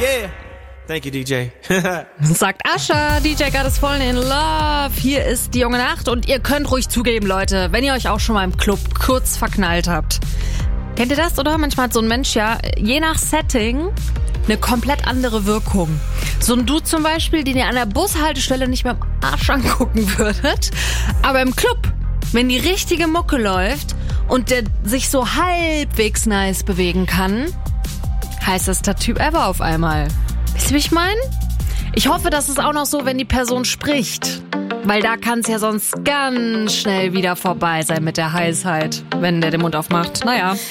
Yeah. Thank you, DJ. Sagt Asher, DJ Got Us Falling in Love. Hier ist die junge Nacht und ihr könnt ruhig zugeben, Leute, wenn ihr euch auch schon mal im Club kurz verknallt habt. Kennt ihr das, oder? Manchmal hat so ein Mensch ja, je nach Setting, eine komplett andere Wirkung. So ein Dude zum Beispiel, den ihr an der Bushaltestelle nicht mehr am Arsch angucken würdet. Aber im Club, wenn die richtige Mucke läuft und der sich so halbwegs nice bewegen kann, heißt das der Typ ever auf einmal. Wisst ihr, wie ich meine? Ich hoffe, das ist auch noch so, wenn die Person spricht. Weil da kann es ja sonst ganz schnell wieder vorbei sein mit der Heißheit, wenn der den Mund aufmacht. Naja.